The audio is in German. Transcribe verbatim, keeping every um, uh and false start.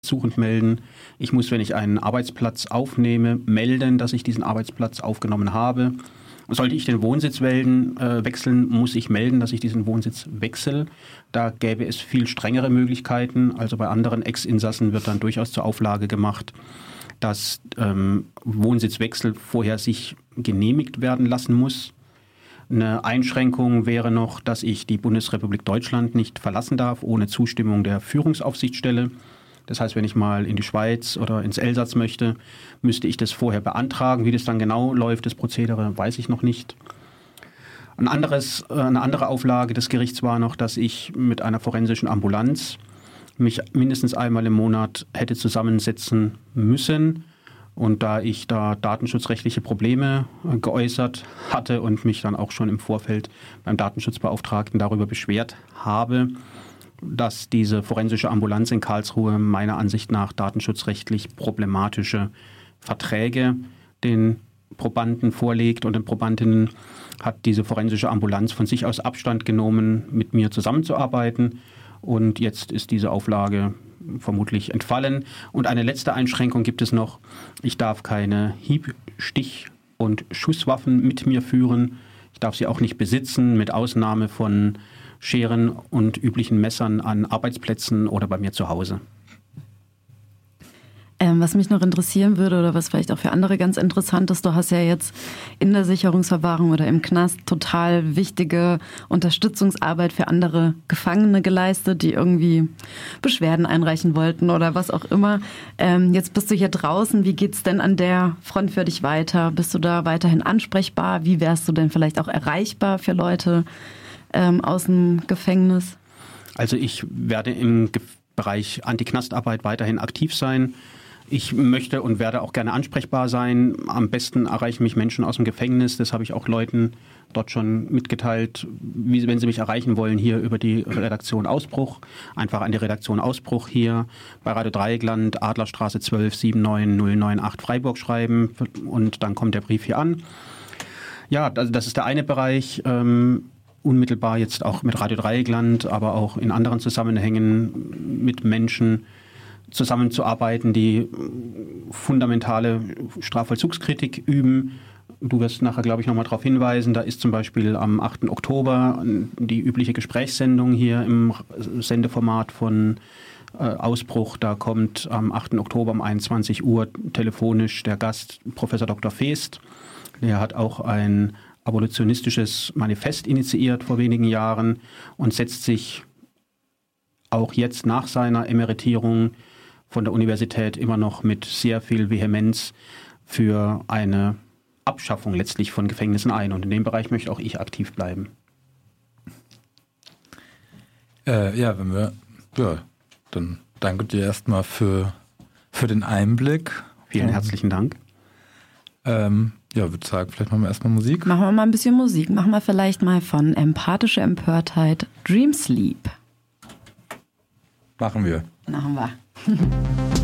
suchend melden. Ich muss, wenn ich einen Arbeitsplatz aufnehme, melden, dass ich diesen Arbeitsplatz aufgenommen habe. Sollte ich den Wohnsitz wählen, äh, wechseln, muss ich melden, dass ich diesen Wohnsitz wechsle. Da gäbe es viel strengere Möglichkeiten. Also bei anderen Ex-Insassen wird dann durchaus zur Auflage gemacht, dass ähm, Wohnsitzwechsel vorher sich genehmigt werden lassen muss. Eine Einschränkung wäre noch, dass ich die Bundesrepublik Deutschland nicht verlassen darf ohne Zustimmung der Führungsaufsichtsstelle. Das heißt, wenn ich mal in die Schweiz oder ins Elsass möchte, müsste ich das vorher beantragen. Wie das dann genau läuft, das Prozedere, weiß ich noch nicht. Ein anderes, eine andere Auflage des Gerichts war noch, dass ich mit einer forensischen Ambulanz mich mindestens einmal im Monat hätte zusammensetzen müssen. Und da ich da datenschutzrechtliche Probleme geäußert hatte und mich dann auch schon im Vorfeld beim Datenschutzbeauftragten darüber beschwert habe, dass diese forensische Ambulanz in Karlsruhe meiner Ansicht nach datenschutzrechtlich problematische Verträge den Probanden vorlegt und den Probandinnen, hat diese forensische Ambulanz von sich aus Abstand genommen, mit mir zusammenzuarbeiten. Und jetzt ist diese Auflage vermutlich entfallen. Und eine letzte Einschränkung gibt es noch. Ich darf keine Hieb-, Stich- und Schusswaffen mit mir führen. Ich darf sie auch nicht besitzen, mit Ausnahme von Scheren und üblichen Messern an Arbeitsplätzen oder bei mir zu Hause. Ähm, was mich noch interessieren würde oder was vielleicht auch für andere ganz interessant ist, du hast ja jetzt in der Sicherungsverwahrung oder im Knast total wichtige Unterstützungsarbeit für andere Gefangene geleistet, die irgendwie Beschwerden einreichen wollten oder was auch immer. Ähm, jetzt bist du hier draußen. Wie geht's denn an der Front für dich weiter? Bist du da weiterhin ansprechbar? Wie wärst du denn vielleicht auch erreichbar für Leute ähm, aus dem Gefängnis? Also ich werde im Ge- Bereich Anti-Knastarbeit weiterhin aktiv sein. Ich möchte und werde auch gerne ansprechbar sein. Am besten erreichen mich Menschen aus dem Gefängnis. Das habe ich auch Leuten dort schon mitgeteilt, wie, wenn sie mich erreichen wollen, hier über die Redaktion Ausbruch. Einfach an die Redaktion Ausbruch hier bei Radio Dreieckland, Adlerstraße zwölf sieben neun null neun acht Freiburg schreiben und dann kommt der Brief hier an. Ja, das ist der eine Bereich. Ähm, unmittelbar jetzt auch mit Radio Dreieckland, aber auch in anderen Zusammenhängen mit Menschen zusammenzuarbeiten, die fundamentale Strafvollzugskritik üben. Du wirst nachher, glaube ich, nochmal darauf hinweisen. Da ist zum Beispiel am achten Oktober die übliche Gesprächssendung hier im Sendeformat von äh, Ausbruch. Da kommt am achten Oktober um einundzwanzig Uhr telefonisch der Gast Professor Doktor Feest. Der hat auch ein abolitionistisches Manifest initiiert vor wenigen Jahren und setzt sich auch jetzt nach seiner Emeritierung von der Universität immer noch mit sehr viel Vehemenz für eine Abschaffung letztlich von Gefängnissen ein. Und in dem Bereich möchte auch ich aktiv bleiben. Äh, ja, wenn wir, ja, dann danke dir erstmal für, für den Einblick. Vielen Und, herzlichen Dank. Ähm, ja, würde sagen, vielleicht machen wir erstmal Musik. Machen wir mal ein bisschen Musik. Machen wir vielleicht mal von Empathische Empörtheit Dream Sleep. Machen wir. Machen wir.